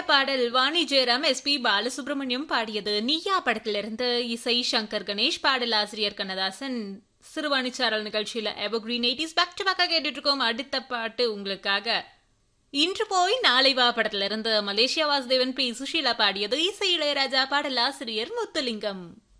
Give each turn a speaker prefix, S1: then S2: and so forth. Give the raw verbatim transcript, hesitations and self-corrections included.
S1: பாடல் Vani Jayaram S B Balasubramaniam பாடியது. நீயா படத்திலிருந்து. இசை சங்கர் கணேஷ், பாடலாசிரியர் கண்ணதாசன். சிறுவாணிச்சாரல் நிகழ்ச்சியில எவர்கிரீன் எய்ட்டீஸ் பேக் டு பேக்கா கேட்டுட்டு இருக்கோம். அடுத்த பாட்டு உங்களுக்காக இன்று போய் நாளை வா படத்திலிருந்து. மலேசியா வாசுதேவன் பி சுஷீலா பாடியது. இசை இளையராஜா, பாடலாசிரியர் முத்துலிங்கம்.